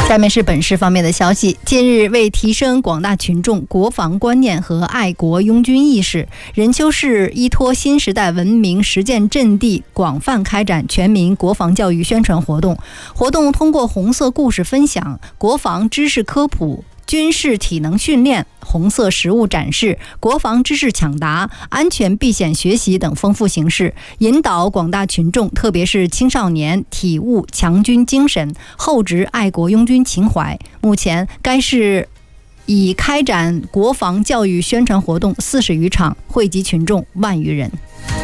下面是本市方面的消息。近日，为提升广大群众国防观念和爱国拥军意识，任丘市依托新时代文明实践阵地，广泛开展全民国防教育宣传活动。活动通过红色故事分享、国防知识科普、军事体能训练、红色实物展示、国防知识抢答、安全避险学习等丰富形式，引导广大群众，特别是青少年体悟强军精神，厚植爱国拥军情怀。目前，该市已开展国防教育宣传活动40余场，惠及群众1万余人。